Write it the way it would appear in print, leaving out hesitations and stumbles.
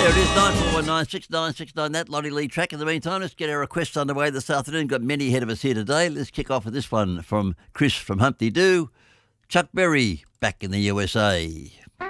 There it is, 94196969, that Lottie Lee track. In the meantime, let's get our requests underway this afternoon. Got many ahead of us here today. Let's kick off with this one from Chris from Humpty Doo. Chuck Berry, Back in the USA.